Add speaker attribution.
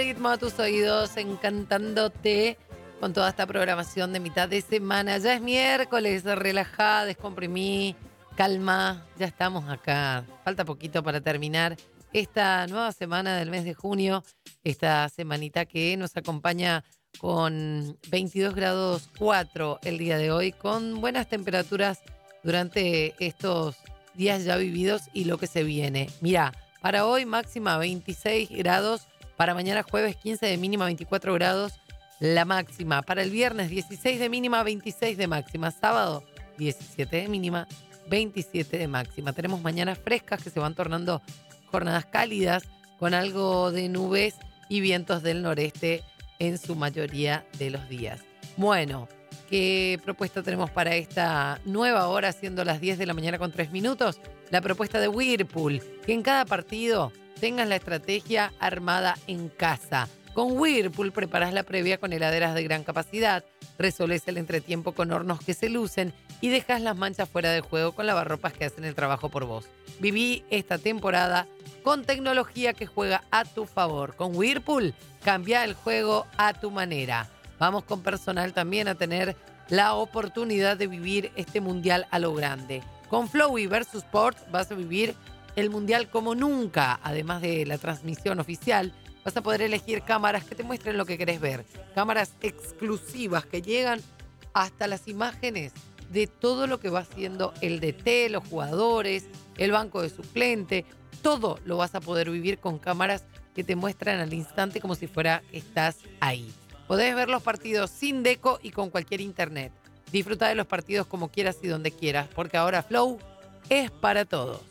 Speaker 1: Ritmo a tus oídos, encantándote con toda esta programación de mitad de semana. Ya es miércoles, relajá, descomprimí, calma, ya estamos acá. Falta poquito para terminar esta nueva semana del mes de junio, esta semanita que nos acompaña con 22 grados 4 el día de hoy, con buenas temperaturas durante estos días ya vividos y lo que se viene. Mirá, para hoy máxima 26 grados. Para mañana jueves 15 de mínima, 24 grados la máxima. Para el viernes 16 de mínima, 26 de máxima. Sábado 17 de mínima, 27 de máxima. Tenemos mañanas frescas que se van tornando jornadas cálidas con algo de nubes y vientos del noreste en su mayoría de los días. Bueno, ¿qué propuesta tenemos para esta nueva hora, siendo las 10 de la mañana con 3 minutos? La propuesta de Whirlpool, que en cada partido tengas la estrategia armada en casa. Con Whirlpool preparás la previa con heladeras de gran capacidad, resolés el entretiempo con hornos que se lucen y dejas las manchas fuera de juego con lavarropas que hacen el trabajo por vos. Viví esta temporada con tecnología que juega a tu favor. Con Whirlpool, cambia el juego a tu manera. Vamos con personal también a tener la oportunidad de vivir este mundial a lo grande. Con Flowey versus Sport vas a vivir el mundial como nunca. Además de la transmisión oficial, vas a poder elegir cámaras que te muestren lo que querés ver. Cámaras exclusivas que llegan hasta las imágenes de todo lo que va haciendo el DT, los jugadores, el banco de suplente. Todo lo vas a poder vivir con cámaras que te muestran al instante como si fuera que estás ahí. Podés ver los partidos sin deco y con cualquier internet. Disfruta de los partidos como quieras y donde quieras, porque ahora Flow es para todos.